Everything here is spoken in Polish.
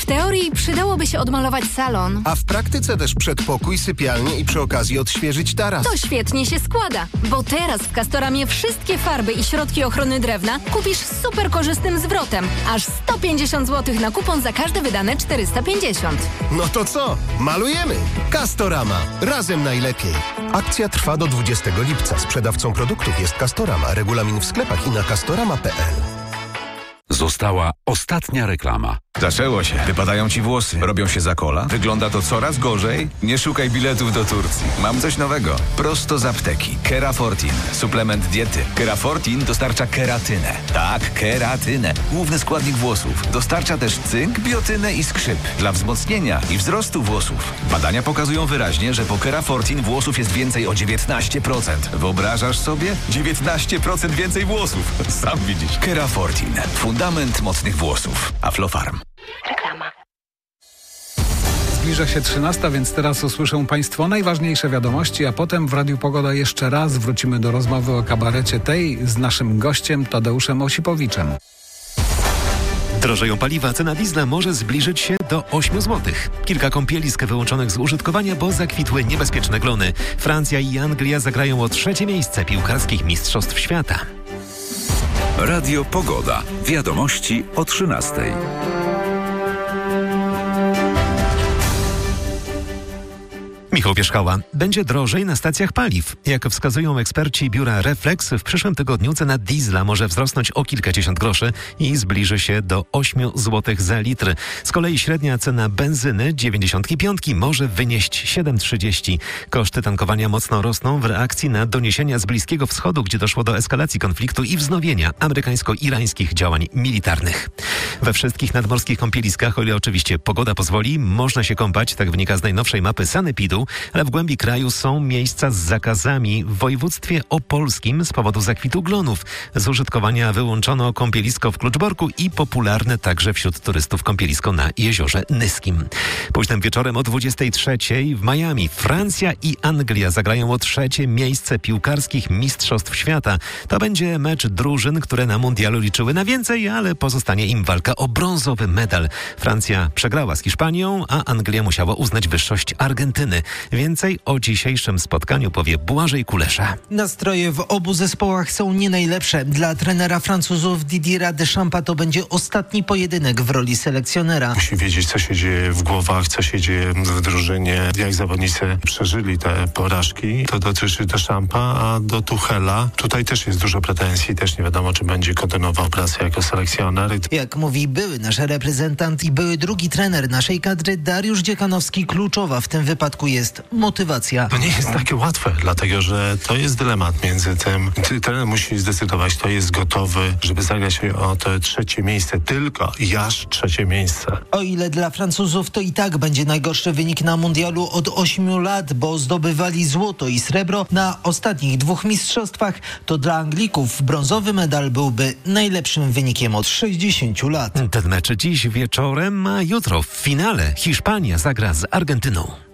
W teorii przydałoby się odmalować salon. A w praktyce też przedpokój, sypialnię i przy okazji odświeżyć taras. To świetnie się składa, bo teraz w Castoramie wszystkie farby i środki ochrony drewna kupisz z super korzystnym zwrotem. Aż 150 zł na kupon za każde wydane 450. No to co? Malujemy! Castorama. Razem najlepiej. Akcja trwa do 20 lipca. Sprzedawcą produktów jest Castorama. Regulamin w sklepach i na castorama.pl. Została ostatnia reklama. Zaczęło się. Wypadają ci włosy. Robią się za kola. Wygląda to coraz gorzej. Nie szukaj biletów do Turcji. Mam coś nowego. Prosto z apteki. Kerafortin. Suplement diety. Kerafortin dostarcza keratynę. Tak, keratynę. Główny składnik włosów. Dostarcza też cynk, biotynę i skrzyp. Dla wzmocnienia i wzrostu włosów. Badania pokazują wyraźnie, że po Kerafortin włosów jest więcej o 19%. Wyobrażasz sobie? 19% więcej włosów. Sam widzisz. Kerafortin. Fundament mocnych włosów. Aflofarm. Reklama. Zbliża się 13, więc teraz usłyszą Państwo najważniejsze wiadomości, a potem w Radiu Pogoda jeszcze raz wrócimy do rozmowy o kabarecie tej z naszym gościem Tadeuszem Osipowiczem. Drożeją paliwa, cena diesla może zbliżyć się do 8 zł. Kilka kąpielisk wyłączonych z użytkowania, bo zakwitły niebezpieczne glony. Francja i Anglia zagrają o 3. miejsce piłkarskich mistrzostw świata. Radio Pogoda. Wiadomości o 13. Michał Pierzchała. Będzie drożej na stacjach paliw. Jak wskazują eksperci biura Reflex, w przyszłym tygodniu cena diesla może wzrosnąć o kilkadziesiąt groszy i zbliży się do 8 zł za litr. Z kolei średnia cena benzyny 95 może wynieść 7,30. Koszty tankowania mocno rosną w reakcji na doniesienia z Bliskiego Wschodu, gdzie doszło do eskalacji konfliktu i wznowienia amerykańsko-irańskich działań militarnych. We wszystkich nadmorskich kąpieliskach, o ile oczywiście pogoda pozwoli, można się kąpać, tak wynika z najnowszej mapy sanepidu, ale w głębi kraju są miejsca z zakazami. W województwie opolskim z powodu zakwitu glonów z użytkowania wyłączono kąpielisko w Kluczborku i popularne także wśród turystów kąpielisko na Jeziorze Nyskim. Późnym wieczorem o 23:00 w Miami Francja i Anglia zagrają o 3. miejsce piłkarskich mistrzostw świata. To będzie mecz drużyn, które na mundialu liczyły na więcej, ale pozostanie im walka o brązowy medal. Francja przegrała z Hiszpanią, a Anglia musiała uznać wyższość Argentyny. Więcej o dzisiejszym spotkaniu powie Błażej Kulesza. Nastroje w obu zespołach są nie najlepsze. Dla trenera Francuzów Didiera Deschampa to będzie ostatni pojedynek w roli selekcjonera. Musi wiedzieć, co się dzieje w głowach, co się dzieje w drużynie, jak zawodnicy przeżyli te porażki. To dotyczy Deschampa, a do Tuchela tutaj też jest dużo pretensji. Też nie wiadomo, czy będzie kontynuował pracę jako selekcjoner. Jak mówi były nasz reprezentant i były drugi trener naszej kadry Dariusz Dziekanowski, kluczowa w tym wypadku jest motywacja. To nie jest takie łatwe, dlatego że to jest dylemat między tym. Trener musi zdecydować, kto jest gotowy, żeby zagrać o to 3. miejsce, tylko i aż 3. miejsce. O ile dla Francuzów to i tak będzie najgorszy wynik na mundialu od 8 lat, bo zdobywali złoto i srebro na ostatnich 2 mistrzostwach, to dla Anglików brązowy medal byłby najlepszym wynikiem od 60 lat. Ten mecz dziś wieczorem, a jutro w finale Hiszpania zagra z Argentyną.